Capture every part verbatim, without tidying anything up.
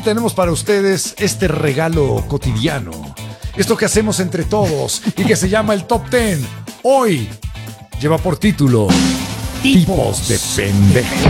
tenemos para ustedes este regalo cotidiano. Esto que hacemos entre todos y que se llama el Top Ten. Hoy lleva por título Tipos de pendejos.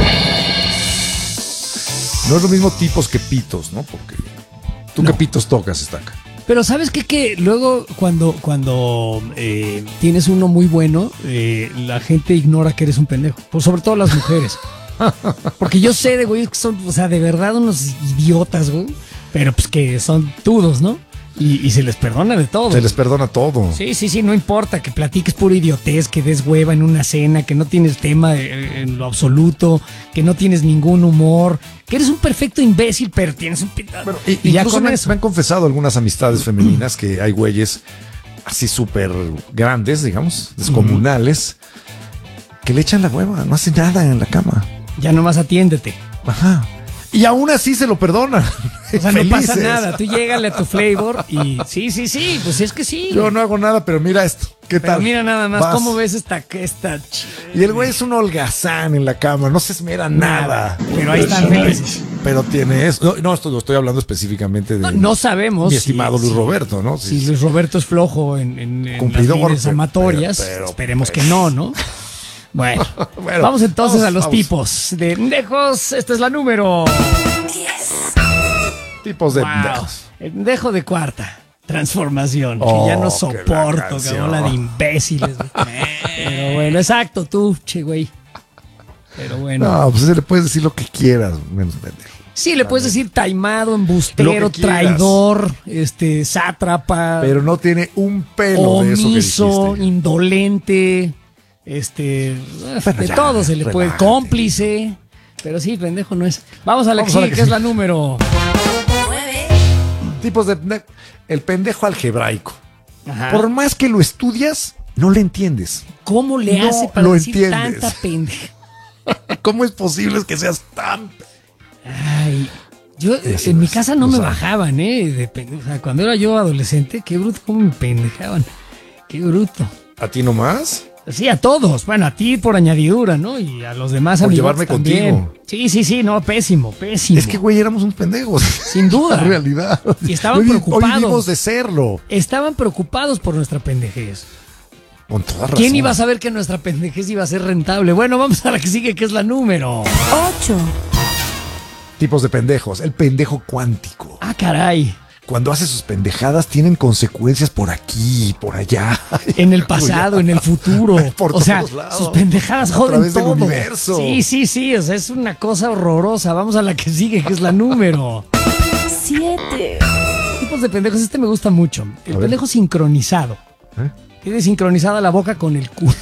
No es lo mismo tipos que pitos, ¿no? Porque tú No. qué pitos tocas, Estaca. Pero ¿sabes qué? Que luego cuando, cuando eh, tienes uno muy bueno, eh, la gente ignora que eres un pendejo. Pues sobre todo las mujeres. Porque yo sé de güeyes que son, o sea, de verdad unos idiotas, güey. Pero pues que son tudos, ¿no? Y, y se les perdona de todo. Se les perdona todo. Sí, sí, sí, no importa que platiques pura idiotez, que des hueva en una cena, que no tienes tema eh, en lo absoluto, que no tienes ningún humor, que eres un perfecto imbécil, pero tienes un... Bueno, y, y ya incluso con me, eso. me han confesado algunas amistades femeninas que hay güeyes así súper grandes, digamos, descomunales, que le echan la hueva, no hacen nada en la cama. Ya nomás atiéndete. Ajá. Y aún así se lo perdonan. O sea, no Felices. pasa nada. Tú llégale a tu flavor y sí, sí, sí, pues es que sí. Yo no hago nada, pero mira esto. ¿Qué Pero tal? mira nada más, Vas. ¿cómo ves esta, esta ch- Y el güey es un holgazán en la cama, no se esmera nada. Pero ahí están felices. Pero tiene eso. No, no esto lo estoy hablando específicamente de No, no sabemos. mi si- estimado Luis si- Roberto, ¿no? Si Sí. Luis Roberto es flojo en, en, en Cumplidor, las lides pero- amatorias, pero- pero- esperemos que no, ¿no? Bueno, Bueno, vamos entonces vamos, a los vamos. tipos de pendejos. Esta es la número Tipos de Wow. pendejos. El pendejo de cuarta transformación, Oh, que ya no que la soporto, canción. que habla de imbéciles. Pero bueno, exacto, tú, che, güey. Pero bueno. No, pues le puedes decir lo que quieras, menos pendejo. Sí, le puedes decir taimado, Lo embustero, que quieras. traidor, este, sátrapa, Pero no tiene un pelo de eso que omiso, dijiste. indolente, este, Bueno, de ya, todo se le puede, relájate. cómplice, pero sí, pendejo no es. Vamos a la Vamos que a la sigue, que que es la sigue. número. Tipos de pende- el pendejo algebraico. Ajá. Por más que lo estudias, no le entiendes. ¿Cómo le No hace para lo decir entiendes. tanta pendeja? ¿Cómo es posible que seas tan... Ay, yo Así en mi es, casa no lo me sabe. bajaban, ¿eh? De pende- o sea, cuando era yo adolescente, qué bruto, cómo me pendejaban. Qué bruto. ¿A ti nomás? Sí, a todos. Bueno, a ti por añadidura, ¿no? Y a los demás Por amigos llevarme también. contigo. Sí, sí, sí, no, pésimo, pésimo. Es que, güey, éramos un pendejos. Sin duda. La realidad. Y estaban Hoy- preocupados. Hoy vivimos de serlo. Estaban preocupados por nuestra pendejez. Con toda razón. ¿Quién iba a saber que nuestra pendejez iba a ser rentable? Bueno, vamos a la que sigue, que es la número. ocho. Tipos de pendejos. El pendejo cuántico. Ah, caray. Cuando hace sus pendejadas tienen consecuencias por aquí, por allá. En el pasado, en el futuro. Por o sea, todos lados. sus pendejadas A joden través del todo. universo. Sí, sí, sí. O sea, es una cosa horrorosa. Vamos a la que sigue, que es la número. siete. Tipos de pendejos, este me gusta mucho. El A ver. pendejo sincronizado. ¿Eh? Tiene sincronizada la boca con el culo.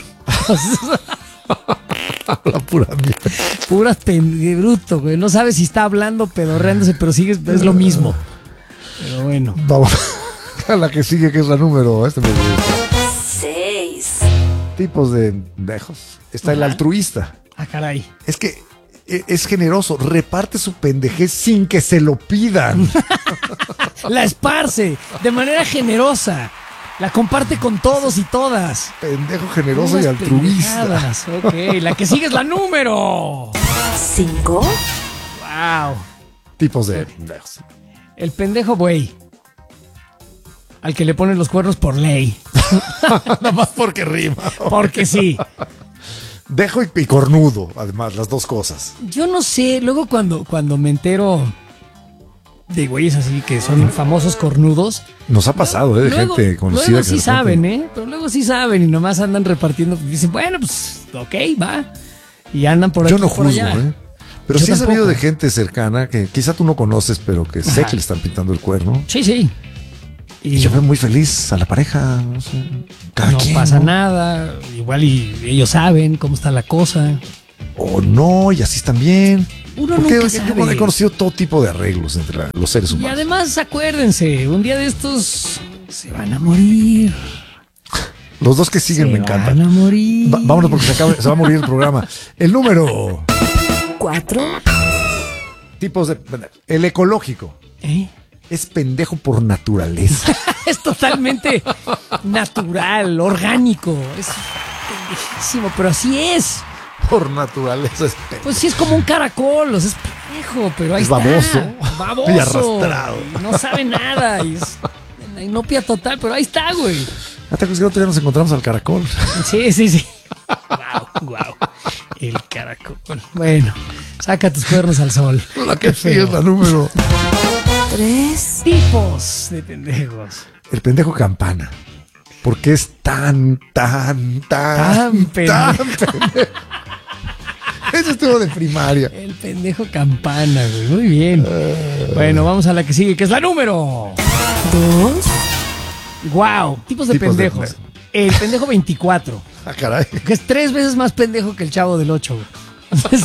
La pura mierda. Pura pende bruto, güey. No sabes si está hablando, pedorreándose, pero sigue, es lo mismo. Pero bueno. Vamos a la que sigue, que es la número. Este me gusta. seis. Tipos de pendejos. Está el Ajá. altruista. Ah, caray. Es que e- es generoso, reparte su pendejez sin que se lo pidan. La esparce de manera generosa. La comparte con todos y todas. Pendejo generoso y Unas altruista. pendejadas. Ok, la que sigue es la número. cinco. Wow. Tipos de pendejos. El pendejo güey. Al que le ponen los cuernos por ley. Nada más porque rima. Porque sí. Dejo y, y cornudo, además, las dos cosas. Yo no sé, luego cuando, cuando me entero de güeyes así que son famosos cornudos. Nos ha pasado, ¿eh? De luego, gente conocida. Luego que sí de repente- saben, ¿eh? Pero luego sí saben y nomás andan repartiendo. Dicen, bueno, pues, ok, va. Y andan por aquí Yo no por juzgo, allá. ¿eh? Pero Yo sí he sabido tampoco. de gente cercana que quizá tú no conoces, pero que sé Ajá. que le están pintando el cuerno. Sí, sí. Y Y yo veo muy feliz a la pareja, no sé. Cada no quien, pasa ¿no? nada. Igual y ellos saben cómo está la cosa. O no, y así están bien. Uno Porque nunca yo sabe. he conocido todo tipo de arreglos entre la- los seres Y humanos. además, acuérdense, un día de estos se van a morir. Los dos que siguen se me encantan. van a morir. Va- vámonos porque se, acaba- se va a morir el programa. El número. cuatro. Tipos de. El ecológico. ¿Eh? Es pendejo por naturaleza. Es totalmente natural, orgánico. Es pendejísimo, pero así es. por naturaleza es pendejo. Pues sí, es como un caracol, o sea, es pendejo, pero ahí Es está. baboso. Baboso. Y arrastrado. Y no sabe nada. Y es la inopia total, pero ahí está, güey. ¿No te acuerdas que el otro día nos encontramos al caracol? Sí, sí, sí. Wow, wow. El caracol. Bueno, saca tus cuernos al sol. La que sí es la número. Tres. Tipos de pendejos. El pendejo campana. ¿Por qué es tan, tan, tan, Tan pendejo. tan pendejo? Eso estuvo de primaria. El pendejo campana, güey. Muy bien. Bueno, vamos a la que sigue, que es la número. Dos. Wow. Tipos de Tipos de pendejos. pendejo. El pendejo veinticuatro. Ah, caray. Que es tres veces más pendejo que el chavo del ocho, güey.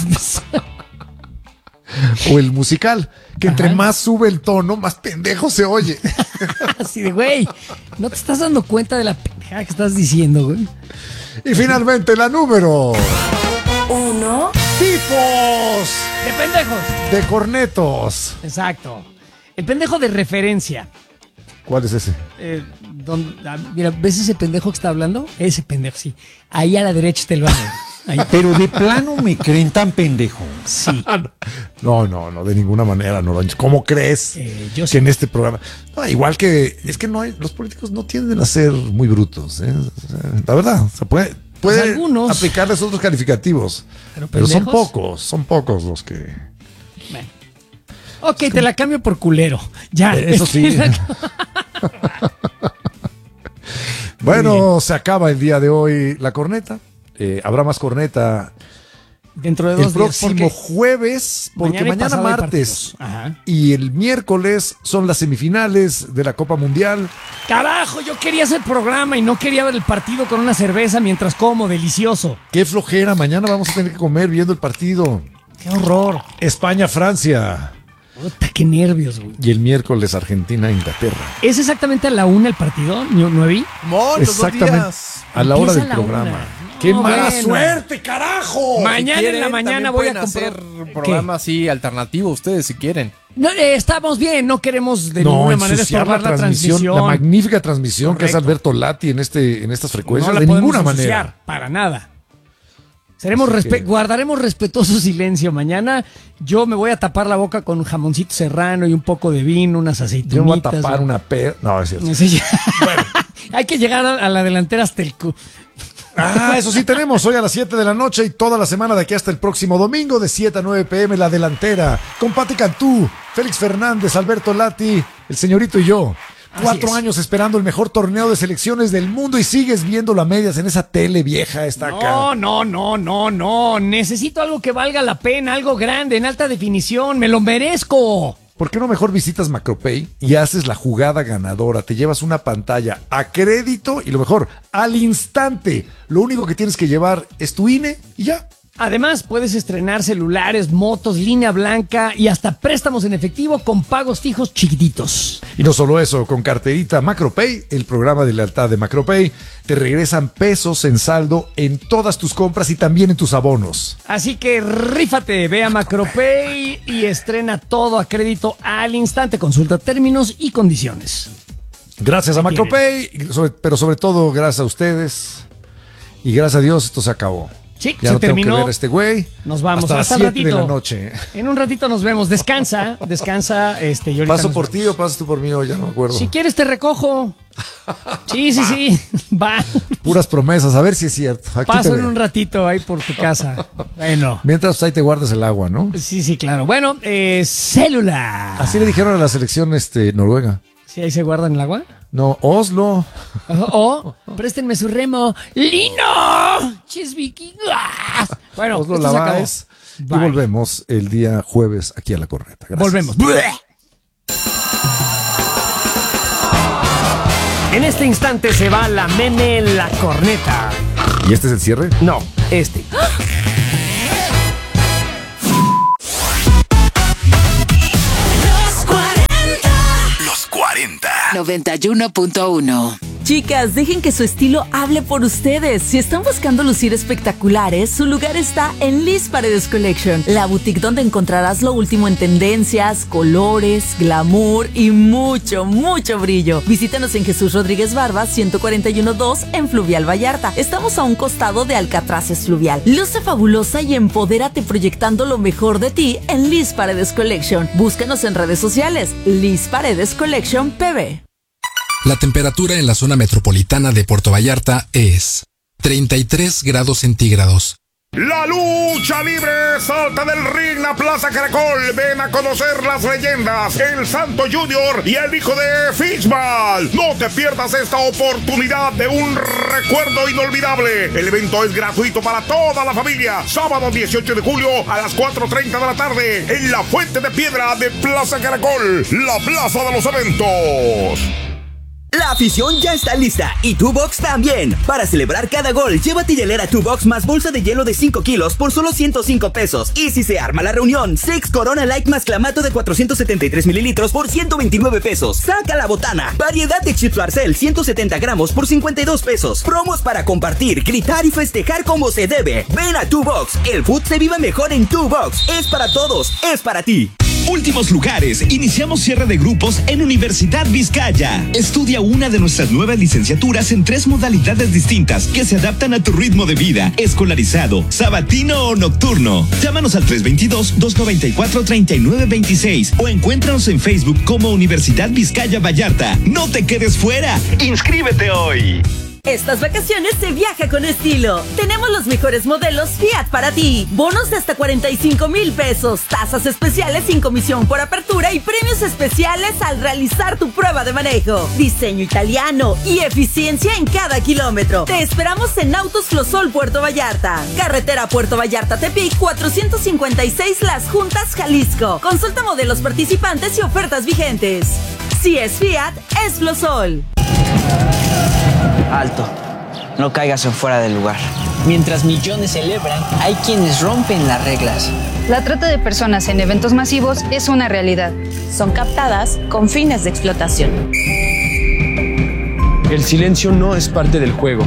O el musical, que entre Ajá. más sube el tono, más pendejo se oye. Así de, güey, no te estás dando cuenta de la pendejada que estás diciendo, güey. Y finalmente la número. Uno. Tipos De pendejos. de cornetos. Exacto. El pendejo de referencia. ¿Cuál es ese? Eh, don- ah, mira, ¿ves ese pendejo que está hablando? Ese pendejo, sí. Ahí a la derecha te lo hago. Ahí. Pero de plano me creen tan pendejo. Sí. No, no, no, de ninguna manera, no. ¿Cómo crees Eh, yo que sí. en este programa? No, igual que es que no hay, los políticos no tienden a ser muy brutos, ¿eh? O sea, la verdad, se puede, puede Pues algunos. aplicarles otros calificativos, Pero pero, son pendejos. pocos, son pocos los que. Bueno. Ok, te la cambio por culero. Ya. Eso sí. Bueno, se acaba el día de hoy la corneta. Eh, habrá más corneta Dentro de el dos días. próximo porque jueves, porque mañana y mañana, pasado hay martes partidos. Ajá. y el miércoles son las semifinales de la Copa Mundial. Carajo, yo quería hacer programa y no quería ver el partido con una cerveza mientras como, delicioso. Qué flojera, mañana vamos a tener que comer viendo el partido. Qué horror. España-Francia Puta, qué nervios, güey. y el miércoles Argentina-Inglaterra. ¿Es exactamente a la una el partido, Nuevi? Mon, los dos Exactamente días. a la hora Empieza del a la programa. una. ¡Qué No, mala bueno. suerte, carajo! Mañana Si en la quieren, mañana también voy a pueden hacer comprar. programa así alternativo ustedes si quieren. No, eh, estamos bien, no queremos de No, ninguna manera ensuciar estorbar la transmisión. la magnífica transmisión que hace Correcto. Alberto Lati en este en estas frecuencias, no la de podemos ninguna ensuciar, manera. para nada. Seremos Así respe- que- Guardaremos respetuoso silencio. Mañana yo me voy a tapar la boca con un jamoncito serrano y un poco de vino, unas aceitunitas. Yo me voy a tapar ¿no? una per... No, es cierto. Sí, ya. Hay que llegar a, a la delantera hasta el cu. Ah, eso sí tenemos hoy a las siete de la noche y toda la semana de aquí hasta el próximo domingo de siete a nueve pm La Delantera con Pati Cantú, Félix Fernández, Alberto Lati, el señorito y yo. Así Cuatro es. años esperando el mejor torneo de selecciones del mundo y sigues viéndolo a medias en esa tele vieja esta acá. No, no, no, no, no. Necesito algo que valga la pena, algo grande, en alta definición. Me lo merezco. ¿Por qué no mejor visitas Macropay y haces la jugada ganadora? Te llevas una pantalla a crédito y lo mejor, al instante. Lo único que tienes que llevar es tu I N E y ya. Además, puedes estrenar celulares, motos, línea blanca y hasta préstamos en efectivo con pagos fijos chiquititos. Y no solo eso, con carterita Macropay, el programa de lealtad de Macropay, te regresan pesos en saldo en todas tus compras y también en tus abonos. Así que rífate, ve a Macropay y estrena todo a crédito al instante. Consulta términos y condiciones. Gracias a Ahí Macropay, y sobre- pero sobre todo gracias a ustedes. Y gracias a Dios esto se acabó. Sí, Ya se no terminó. tengo que ver a este güey. Nos vamos hasta las hasta el siete de ratito. la noche. En un ratito nos vemos. Descansa, descansa. Este, y ahorita ¿Paso nos por vemos. ti o pasas tú por mí? O ya no me acuerdo. Si quieres te recojo. Sí, sí, sí. Va. Puras promesas, a ver si es cierto. Aquí Paso te en veo. un ratito ahí por tu casa. Bueno. Mientras ahí te guardas el agua, ¿no? Sí, sí, claro. Bueno, eh, célula. Así le dijeron a la selección este, noruega. ¿Sí ahí se guardan el agua? No, Oslo. O, préstenme su remo. ¡Lino! ¡Chis vikingas! Bueno, Oslo esto se acabó. Lavaes. Y Bye. volvemos el día jueves aquí a La Corneta. Gracias. Volvemos. En este instante se va la meme la corneta. ¿Y este es el cierre? No, este. Los cuarenta. Los cuarenta. noventa y uno punto uno. Chicas, dejen que su estilo hable por ustedes. Si están buscando lucir espectaculares, su lugar está en Liz Paredes Collection, la boutique donde encontrarás lo último en tendencias, colores, glamour y mucho, mucho brillo. Visítanos en Jesús Rodríguez Barba, ciento cuarenta y uno dos en Fluvial Vallarta. Estamos a un costado de Alcatraces Fluvial. Luce fabulosa y empodérate proyectando lo mejor de ti en Liz Paredes Collection. Búscanos en redes sociales, Liz Paredes Collection P B. La temperatura en la zona metropolitana de Puerto Vallarta es treinta y tres grados centígrados. La lucha libre salta del ring a Plaza Caracol. Ven a conocer las leyendas, el Santo Junior y el hijo de Fishball. No te pierdas esta oportunidad de un recuerdo inolvidable. El evento es gratuito para toda la familia. Sábado dieciocho de julio a las cuatro treinta de la tarde en la Fuente de Piedra de Plaza Caracol, la plaza de los eventos. La afición ya está lista y Two Box también. Para celebrar cada gol, llévate hielera Two Box más bolsa de hielo de cinco kilos por solo ciento cinco pesos. Y si se arma la reunión, Six Corona Light más clamato de cuatrocientos setenta y tres mililitros por ciento veintinueve pesos. Saca la botana. Variedad de chips Barcel ciento setenta gramos por cincuenta y dos pesos. Promos para compartir, gritar y festejar como se debe. Ven a Two Box. El food se vive mejor en Two Box. Es para todos, es para ti. Últimos lugares. Iniciamos cierre de grupos en Universidad Vizcaya. Estudia una de nuestras nuevas licenciaturas en tres modalidades distintas que se adaptan a tu ritmo de vida: escolarizado, sabatino o nocturno. Llámanos al tres dos dos, dos nueve cuatro, tres nueve dos seis o encuéntranos en Facebook como Universidad Vizcaya Vallarta. No te quedes fuera. ¡Inscríbete hoy! Estas vacaciones se viaja con estilo. Tenemos los mejores modelos Fiat para ti. Bonos de hasta cuarenta y cinco mil pesos. Tasas especiales sin comisión por apertura y premios especiales al realizar tu prueba de manejo. Diseño italiano y eficiencia en cada kilómetro. Te esperamos en Autos Flosol Puerto Vallarta. Carretera Puerto Vallarta-Tepic cuatrocientos cincuenta y seis Las Juntas, Jalisco. Consulta modelos participantes y ofertas vigentes. Si es Fiat, es Flosol. Alto, no caigas en fuera del lugar. Mientras millones celebran, hay quienes rompen las reglas. La trata de personas en eventos masivos es una realidad. Son captadas con fines de explotación. El silencio no es parte del juego.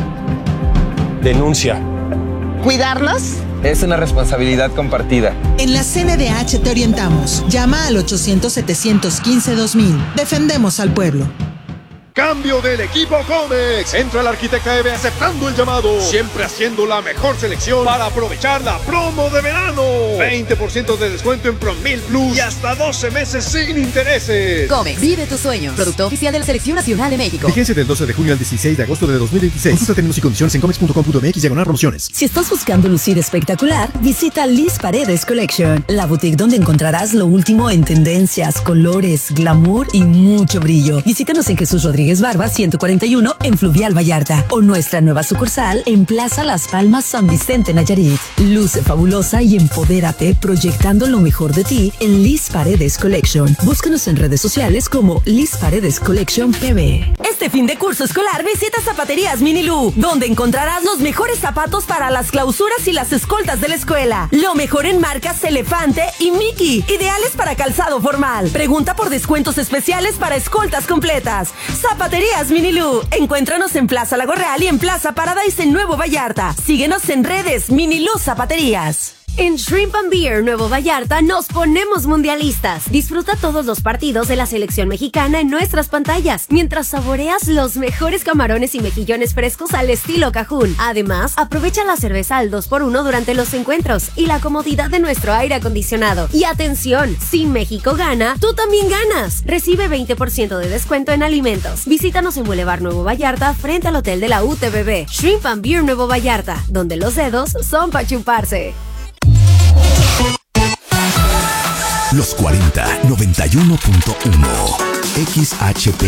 Denuncia. ¿Cuidarlos? Es una responsabilidad compartida. En la C N D H te orientamos. Llama al ochocientos, setecientos quince, dos mil. Defendemos al pueblo. Cambio del equipo Comex. Entra la arquitecta Eve aceptando el llamado. Siempre haciendo la mejor selección para aprovechar la promo de verano. veinte por ciento de descuento en Promil Plus y hasta doce meses sin intereses. Comex, vive tus sueños. Producto oficial de la Selección Nacional de México. Vigencia del doce de junio al dieciséis de agosto de dos mil veintiséis. Consulta términos y condiciones en comex punto com punto m x diagonal promociones. Si estás buscando lucir espectacular, visita Liz Paredes Collection, la boutique donde encontrarás lo último en tendencias, colores, glamour y mucho brillo. Visítanos en Jesús Rodríguez Barba, ciento cuarenta y uno en Fluvial Vallarta o nuestra nueva sucursal en Plaza Las Palmas, San Vicente, Nayarit. Luce fabulosa y empodérate proyectando lo mejor de ti en Liz Paredes Collection. Búscanos en redes sociales como Liz Paredes Collection P B. Este fin de curso escolar visita Zapaterías Minilú, donde encontrarás los mejores zapatos para las clausuras y las escoltas de la escuela. Lo mejor en marcas Elefante y Mickey, ideales para calzado formal. Pregunta por descuentos especiales para escoltas completas. Zapaterías Minilú. Encuéntranos en Plaza Lago Real y en Plaza Paradise en Nuevo Vallarta. Síguenos en redes Minilú Zapaterías. En Shrimp and Beer Nuevo Vallarta nos ponemos mundialistas. Disfruta todos los partidos de la selección mexicana en nuestras pantallas, mientras saboreas los mejores camarones y mejillones frescos al estilo Cajún. Además, aprovecha la cerveza al dos por uno durante los encuentros y la comodidad de nuestro aire acondicionado. Y atención, si México gana, tú también ganas. Recibe veinte por ciento de descuento en alimentos. Visítanos en Boulevard Nuevo Vallarta frente al hotel de la U T B B. Shrimp and Beer Nuevo Vallarta, donde los dedos son para chuparse. Los cuarenta, noventa y uno punto uno. X H P